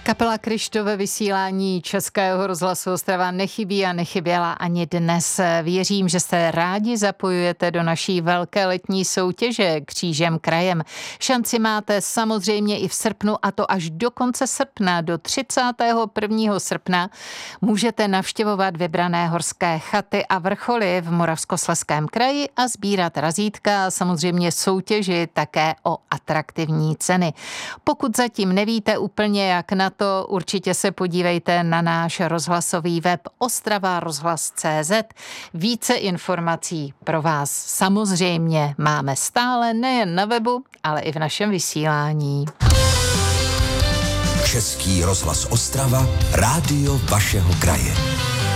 Kapela Kryštof ve vysílání Českého rozhlasu Ostrava nechybí a nechyběla ani dnes. Věřím, že se rádi zapojujete do naší velké letní soutěže Křížem krajem. Šanci máte samozřejmě i v srpnu, a to až do konce srpna, do 31. srpna. Můžete navštěvovat vybrané horské chaty a vrcholy v Moravskoslezském kraji a sbírat razítka a samozřejmě soutěžit také o atraktivní ceny. Pokud zatím nevíte úplně jak na to, určitě se podívejte na náš rozhlasový web ostravarozhlas.cz. Více informací pro vás samozřejmě máme stále nejen na webu, ale i v našem vysílání. Český rozhlas Ostrava, rádio vašeho kraje.